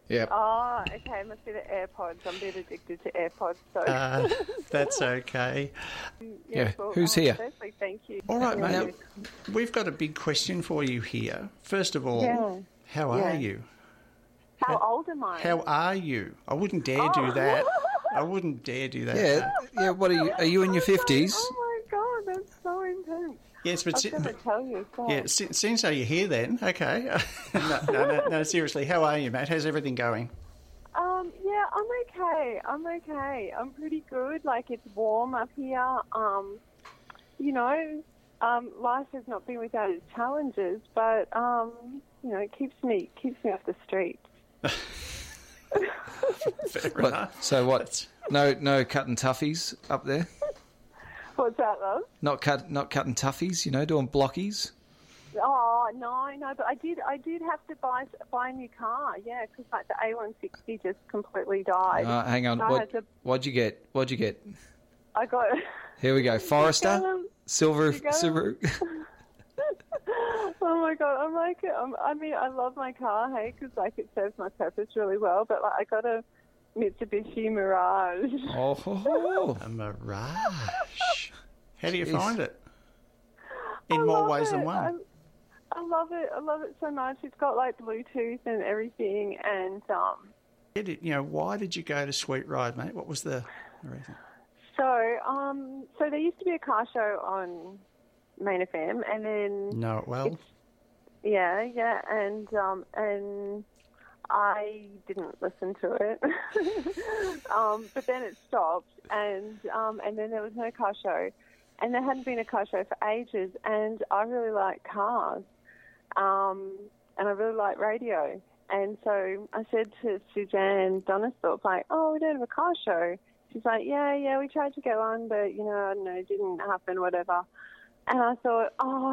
Yep. Oh, okay. It must be the AirPods. I'm a bit addicted to AirPods, so... That's okay. Yeah. Well, Who's here? Firstly, thank you. All right, Yeah. mate. We've got a big question for you here. First of all, Yeah. how are you? How old am I? How are you? I wouldn't dare do that. I wouldn't dare do that. Yeah. What are you in your 50s? Oh, my God. That's so intense. Yes, but I was going to tell you. So. yeah, since so you're here then, okay. No, seriously, how are you, Matt? How's everything going? Yeah, I'm okay. I'm pretty good. Like, it's warm up here. Life has not been without its challenges, but it keeps me off the streets. Fair enough. So what? No cutting toughies up there? What's that, love? Not cutting toughies, doing blockies? Oh, no, but I did have to buy a new car, yeah, because like the A160 just completely died. Hang on, So what'd you get? I got... Here we go, Forester, silver Subaru. Oh my God, I'm like, I love my car, hey, because like it serves my purpose really well, but like I got a Mitsubishi Mirage. Oh, A Mirage. How do you find it? I In more love ways than it. one. I love it. I love it so much. It's got like Bluetooth and everything, and Why did you go to Sweet Ride, mate? What was the reason? So there used to be a car show on Main FM, and then Know it well. yeah, and I didn't listen to it, but then it stopped, and then there was no car show, and there hadn't been a car show for ages, and I really like cars, and I really like radio, and so I said to Suzanne Donisthorpe, like, oh, we don't have a car show. She's like, yeah, we tried to get one, but, I don't know, it didn't happen, whatever. And I thought,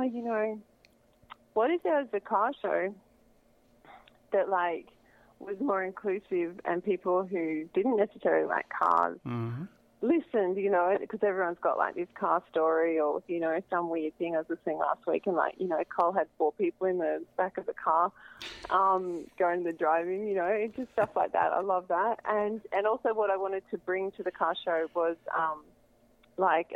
what if there was a car show that, like, was more inclusive and people who didn't necessarily like cars listened, because everyone's got, like, this car story or, some weird thing. I was listening last week and, like, Cole had 4 people in the back of the car going to the drive-in, it's just stuff like that. I love that. And also what I wanted to bring to the car show was, like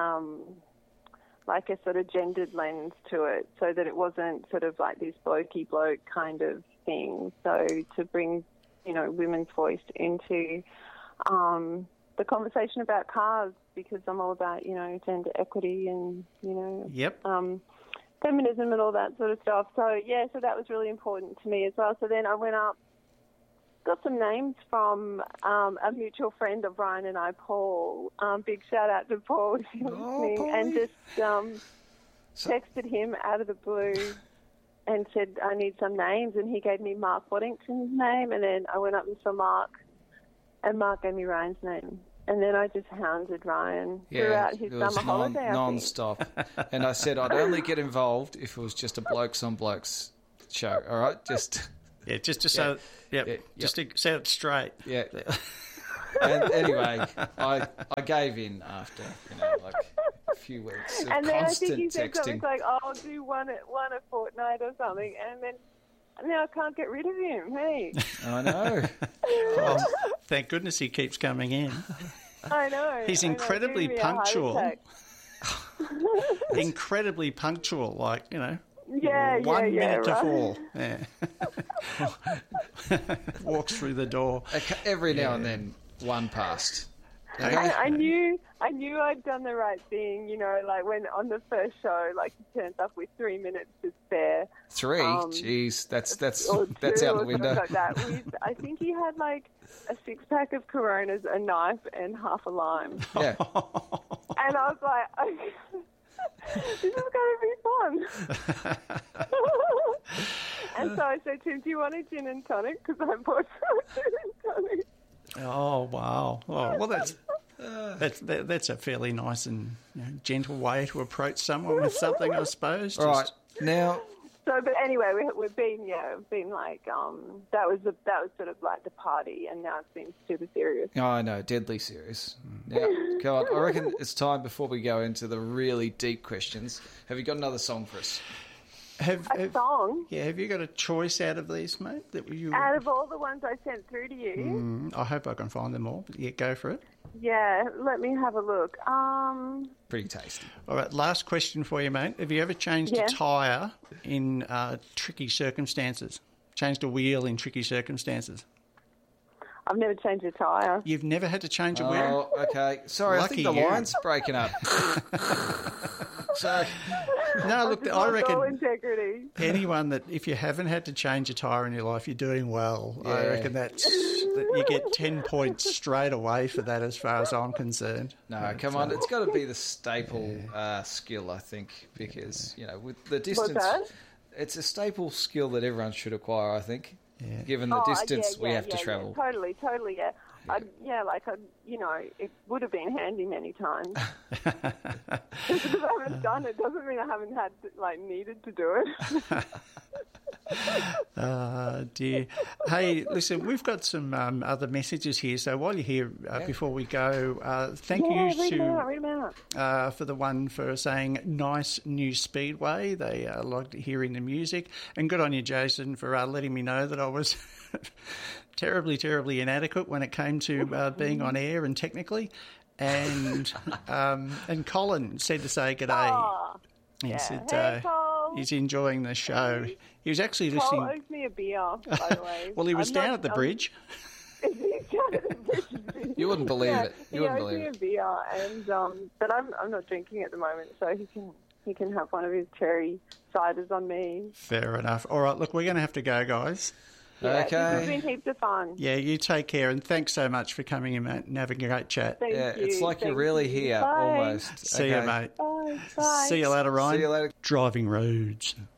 a sort of gendered lens to it, so that it wasn't sort of like this blokey bloke kind of thing. So to bring, women's voice into the conversation about cars, because I'm all about, gender equity and, Yep. feminism and all that sort of stuff. So, yeah, so that was really important to me as well. So then I went up, got some names from a mutual friend of Ryan and I, Paul. Big shout out to Paul if you're listening. Paulie. And just texted him out of the blue and said, I need some names. And he gave me Mark Waddington's name. And then I went up and saw Mark, and Mark gave me Ryan's name. And then I just hounded Ryan throughout his summer holiday. Non-stop. And I said I'd only get involved if it was just a blokes on blokes show. All right, just to set it straight. Yeah. And anyway, I gave in after like a few weeks of and then constant I think he said texting. something like, "Oh, I'll do one a fortnight or something," and then now I can't get rid of him. Hey, I know. Well, thank goodness he keeps coming in. I know. He's incredibly Giving me a heart punctual. attack. Incredibly punctual, like, Yeah, 1 minute to right. 4. Yeah. Walks through the door. Every now and then, one passed. Okay? I knew I'd done the right thing, like when on the first show, like he turns up with 3 minutes to spare. 3? Jeez, that's Or that's two out the or window. something like that. I think he had like a 6-pack of Coronas, a knife, and half a lime. Yeah. And I was like, okay, this is going to be fun. And so I said to him, do you want a gin and tonic? Because I bought some gin and tonic. Oh, wow. Oh, well, that's a fairly nice and gentle way to approach someone with something, I suppose. All right. Now... So, but anyway, we've been like, that was sort of like the party, and now it's been super serious. Oh, I know, deadly serious. Now, God, I reckon it's time before we go into the really deep questions. Have you got another song for us? A song? Yeah, have you got a choice out of these, mate? That you? Out of all the ones I sent through to you? I hope I can find them all. But yeah, go for it. Yeah, let me have a look. Pretty tasty. All right, last question for you, mate. Have you ever changed a tyre in tricky circumstances? Changed a wheel in tricky circumstances? I've never changed a tyre. You've never had to change a wheel? Oh, okay. Sorry, Lucky I think the you. line's breaking up. Sorry. No, look, I All reckon integrity. anyone that, if you haven't had to change a tyre in your life, you're doing well. I Yeah. reckon that you get 10 points straight away for that as far as I'm concerned. No, come on. It's got to be the staple skill, I think, because, with the distance... What's that? It's a staple skill that everyone should acquire, I think, Yeah. given the distance we have to travel. Yeah, totally, yeah. It would have been handy many times. Just because I haven't done it doesn't mean I haven't had, needed to do it. Dear. Hey, listen, we've got some other messages here. So while you're here, before we go, thank you read them out. for the one for saying nice new Speedway. They liked hearing the music. And good on you, Jason, for letting me know that I was terribly, terribly inadequate when it came to being on air and technically. And Colin said to say g'day. Oh, He said hey, Cole. he's enjoying the show. He was actually Cole listening. owes me a beer, by the way. Well, he was down at the bridge. He's down at the bridge. You wouldn't believe it. You wouldn't owes believe me it. a beer, and but I'm not drinking at the moment, so he can have one of his cherry ciders on me. Fair enough. All right, look, we're going to have to go, guys. Yeah, Okay. This has been heaps of fun. Yeah, you take care, and thanks so much for coming in, mate, and having a great chat. Thank Yeah, you. it's like you're Thank really you. here, Bye. almost. See you, Okay. mate. Bye. Bye. See you later, Ryan. See you later. Driving roads.